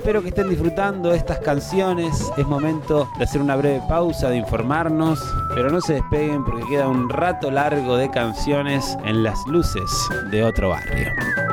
espero que estén disfrutando estas canciones. Es momento de hacer una breve pausa, de informarnos, pero no se despeguen porque queda un rato largo de canciones en las luces de otro barrio.